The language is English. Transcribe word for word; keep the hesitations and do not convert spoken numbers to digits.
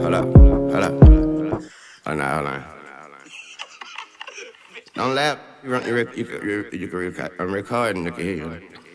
Hold up, hold up. Hold on, hold on. Don't laugh. You, run, you, rec- you, you, you, you can record. I'm recording. Look at here.